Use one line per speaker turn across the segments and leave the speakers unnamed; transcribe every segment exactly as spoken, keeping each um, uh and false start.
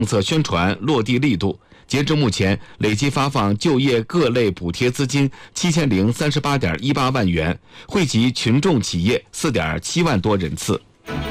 政策宣传落地力度。截至目前，累计发放就业各类补贴资金七千零三十八点一八万元，惠及群众企业四点七万多人次。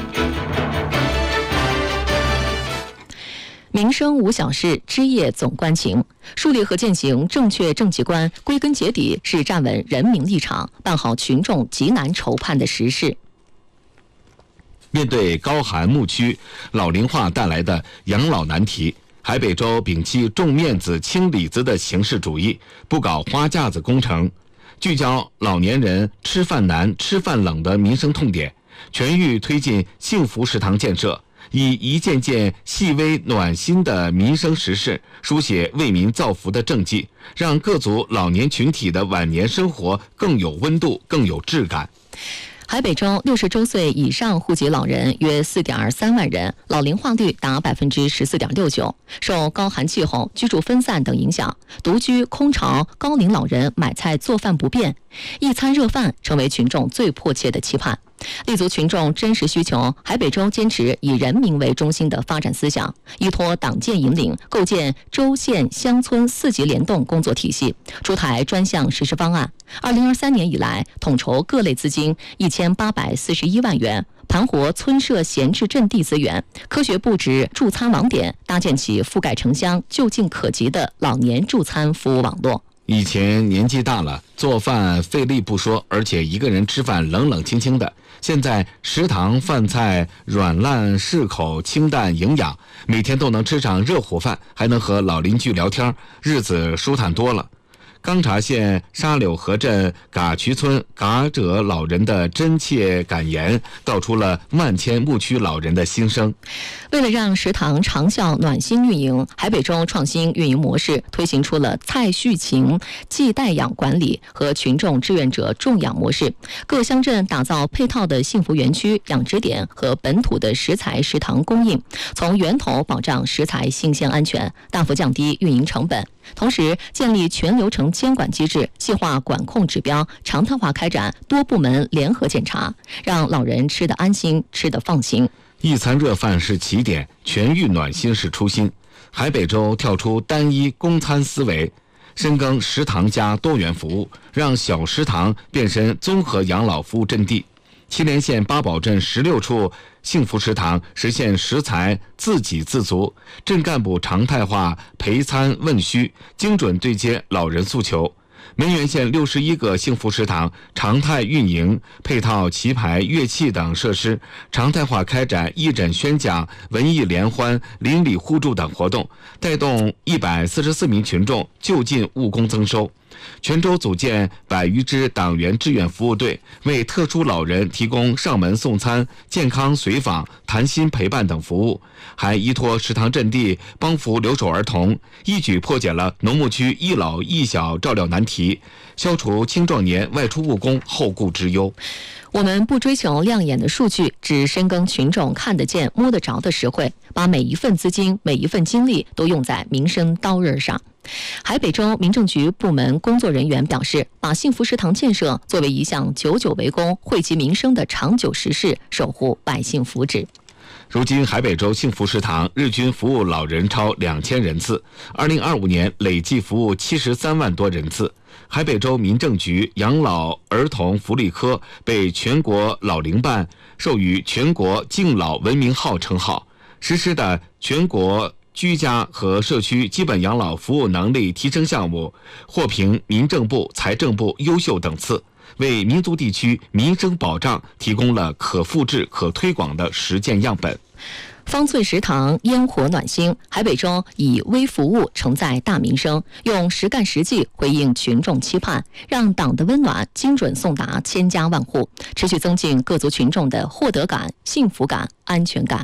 民生无小事，枝叶总关情。树立和践行正确政绩观，归根结底是站稳人民立场，办好群众极难筹盼的实事。
面对高寒牧区老龄化带来的养老难题，海北州摒弃重面子轻里子的形式主义，不搞花架子工程，聚焦老年人吃饭难、吃饭冷的民生痛点，全域推进幸福食堂建设，以一件件细微暖心的民生实事，书写为民造福的政绩，让各族老年群体的晚年生活更有温度、更有质感。
海北州六十周岁以上户籍老人约四点三万人，老龄化率达百分之十四点六九。受高寒气候、居住分散等影响，独居、空巢、高龄老人买菜做饭不便，一餐热饭成为群众最迫切的期盼。立足群众真实需求，海北州坚持以人民为中心的发展思想，依托党建引领，构建州县乡村四级联动工作体系，出台专项实施方案。二零二三年以来，统筹各类资金一千八百四十一万元，盘活村社闲置阵地资源，科学布置助餐网点，搭建起覆盖城乡、就近可及的老年助餐服务网络。
以前年纪大了，做饭费力不说，而且一个人吃饭冷冷清清的。现在食堂饭菜软烂适口、清淡营养，每天都能吃上热乎饭，还能和老邻居聊天，日子舒坦多了。钢察县沙柳河镇嘎渠村嘎者老人的真切感言，道出了万千牧区老人的心声。
为了让食堂长效暖心运营，海北州创新运营模式，推行出了菜畜禽寄代养管理和群众志愿者种养模式，各乡镇打造配套的幸福园区、养殖点和本土的食材食堂供应，从源头保障食材新鲜安全，大幅降低运营成本。同时建立全流程监管机制，细化管控指标，常态化开展多部门联合检查，让老人吃得安心，吃得放心。
一餐热饭是起点，全域暖心是初心。海北州跳出单一供餐思维，深耕食堂加多元服务，让小食堂变身综合养老服务阵地。祁连县八堡镇十六处幸福食堂实现食材自给自足，镇干部常态化陪餐问需，精准对接老人诉求。梅源县六十一个幸福食堂常态运营，配套棋牌、乐器等设施，常态化开展义诊宣讲、文艺联欢、邻里互助等活动，带动一百四十四名群众就近务工增收。全州组建百余支党员志愿服务队，为特殊老人提供上门送餐、健康随访、谈心陪伴等服务，还依托食堂阵地帮扶留守儿童，一举破解了农牧区一老一小照料难题，消除青壮年外出务工后顾之忧。
我们不追求亮眼的数据，只深耕群众看得见、摸得着的实惠，把每一份资金、每一份精力都用在民生刀刃上。海北州民政局部门工作人员表示，把幸福食堂建设作为一项久久为功、惠及民生的长久实事，守护百姓福祉。
如今海北州幸福食堂日均服务老人超两千人次，二零二五年累计服务七十三万多人次。海北州民政局养老儿童福利科被全国老龄办授予全国敬老文明号称号，实施的全国居家和社区基本养老服务能力提升项目获评民政部、财政部优秀等次，为民族地区民生保障提供了可复制、可推广的实践样本。
方翠食堂烟火暖心，海北州以微服务承载大民生，用实干实际回应群众期盼，让党的温暖精准送达千家万户，持续增进各族群众的获得感、幸福感、安全感。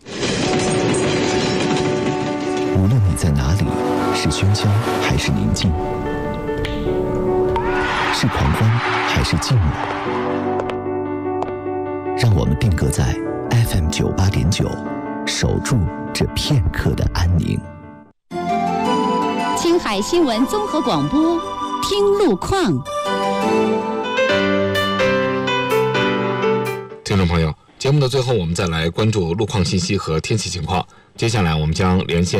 无论你在哪里，是喧嚣还是宁静，是狂欢还是静默，让我们定格在 F M 九八点九，守住这片刻的安宁。
青海新闻综合广播，听路况。
听众朋友， 节目的最后，我们再来关注路况信息和天气情况。接下来我们将连线